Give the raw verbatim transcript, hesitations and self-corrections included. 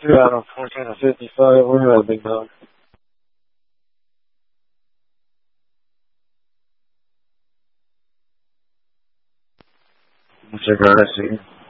Two out on fourteen to fifty-five. Where are they, big dog? Check out that seat.